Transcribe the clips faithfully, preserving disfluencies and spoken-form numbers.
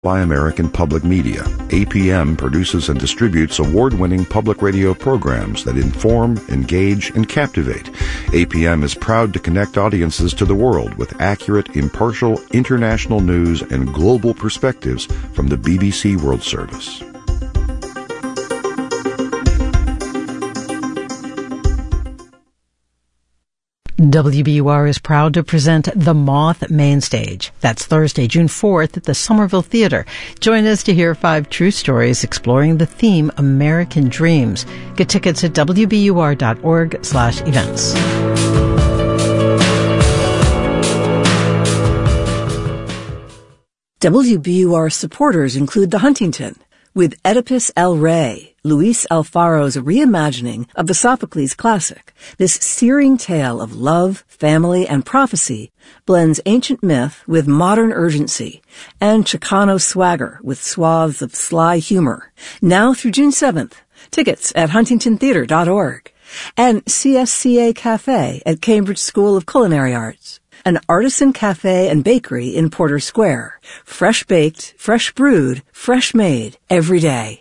By American Public Media, A P M produces and distributes award-winning public radio programs that inform, engage, and captivate. A P M is proud to connect audiences to the world with accurate, impartial, international news and global perspectives from the B B C World Service. W B U R is proud to present The Moth Mainstage. That's Thursday, June fourth at the Somerville Theater. Join us to hear five true stories exploring the theme American Dreams. Get tickets at w b u r dot org slash events. W B U R supporters include The Huntington, with Oedipus El Rey, Luis Alfaro's reimagining of the Sophocles classic. This searing tale of love, family, and prophecy blends ancient myth with modern urgency, and Chicano swagger with swaths of sly humor. Now through June seventh. Tickets at huntington theater dot org. And C S C A Cafe at Cambridge School of Culinary Arts, an artisan cafe and bakery in Porter Square. Fresh baked, fresh brewed, fresh made every day.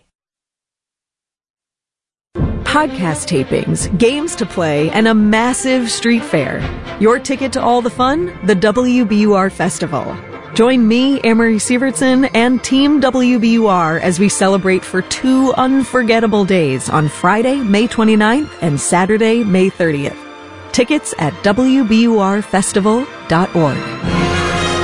Podcast tapings, games to play, and a massive street fair. Your ticket to all the fun? The W B U R Festival. Join me, Amory Sievertson, and Team W B U R as we celebrate for two unforgettable days on Friday, May twenty-ninth and Saturday, May thirtieth. Tickets at w b u r festival dot org.